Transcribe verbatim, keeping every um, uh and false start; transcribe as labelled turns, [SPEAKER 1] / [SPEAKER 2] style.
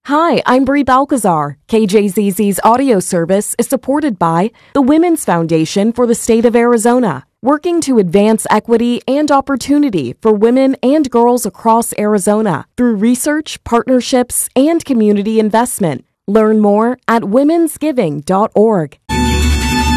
[SPEAKER 1] Hi, I'm Brie Balcazar. K J Z Z's audio service is supported by the Women's Foundation for the State of Arizona, working to advance equity and opportunity for women and girls across Arizona through research, partnerships, and community investment. Learn more at womens giving dot org.